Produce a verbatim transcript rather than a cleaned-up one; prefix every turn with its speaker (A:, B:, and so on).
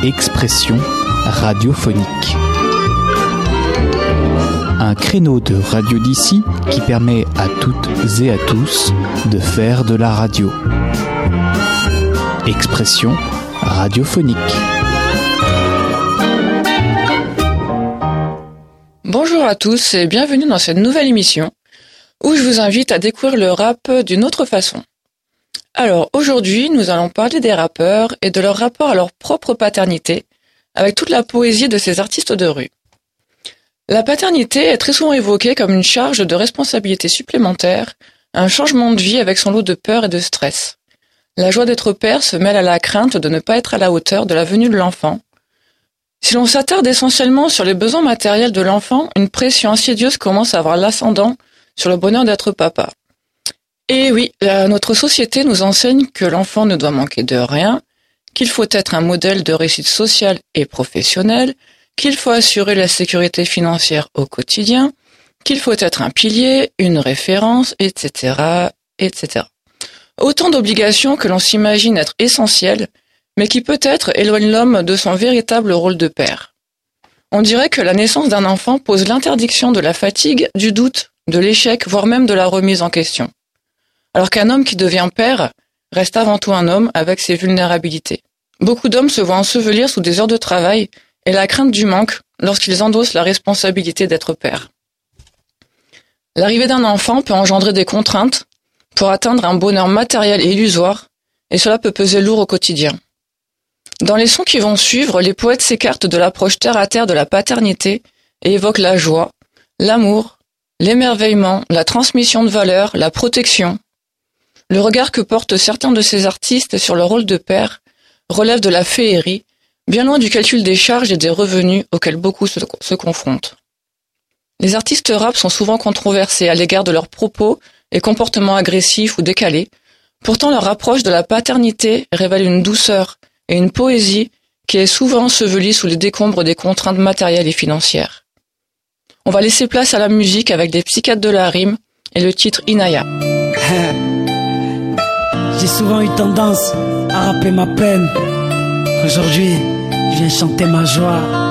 A: Expression radiophonique. Un créneau de radio d'ici qui permet à toutes et à tous de faire de la radio. Expression radiophonique.
B: Bonjour à tous et bienvenue dans cette nouvelle émission où je vous invite à découvrir le rap d'une autre façon. Alors aujourd'hui, nous allons parler des rappeurs et de leur rapport à leur propre paternité avec toute la poésie de ces artistes de rue. La paternité est très souvent évoquée comme une charge de responsabilité supplémentaire, un changement de vie avec son lot de peur et de stress. La joie d'être père se mêle à la crainte de ne pas être à la hauteur de la venue de l'enfant. Si l'on s'attarde essentiellement sur les besoins matériels de l'enfant, une pression insidieuse commence à avoir l'ascendant sur le bonheur d'être papa. Et oui, la, notre société nous enseigne que l'enfant ne doit manquer de rien, qu'il faut être un modèle de réussite sociale et professionnelle, qu'il faut assurer la sécurité financière au quotidien, qu'il faut être un pilier, une référence, et cetera, et cetera. Autant d'obligations que l'on s'imagine être essentielles, mais qui peut-être éloignent l'homme de son véritable rôle de père. On dirait que la naissance d'un enfant pose l'interdiction de la fatigue, du doute, de l'échec, voire même de la remise en question. Alors qu'un homme qui devient père reste avant tout un homme avec ses vulnérabilités. Beaucoup d'hommes se voient ensevelir sous des heures de travail et la crainte du manque lorsqu'ils endossent la responsabilité d'être père. L'arrivée d'un enfant peut engendrer des contraintes pour atteindre un bonheur matériel et illusoire, et cela peut peser lourd au quotidien. Dans les sons qui vont suivre, les poètes s'écartent de l'approche terre-à-terre de la paternité et évoquent la joie, l'amour, l'émerveillement, la transmission de valeurs, la protection. Le regard que portent certains de ces artistes sur leur rôle de père relève de la féerie, bien loin du calcul des charges et des revenus auxquels beaucoup se, se confrontent. Les artistes rap sont souvent controversés à l'égard de leurs propos et comportements agressifs ou décalés. Pourtant, leur approche de la paternité révèle une douceur et une poésie qui est souvent ensevelie sous les décombres des contraintes matérielles et financières. On va laisser place à la musique avec des psychiatres de la rime et le titre Inaya.
C: J'ai souvent eu tendance à rapper ma peine. Aujourd'hui, je viens chanter ma joie.